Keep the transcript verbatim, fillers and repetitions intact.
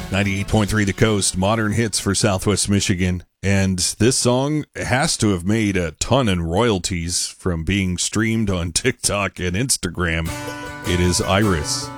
ninety-eight point three The Coast, modern hits for Southwest Michigan. And this song has to have made a ton in royalties from being streamed on TikTok and Instagram. It is Iris.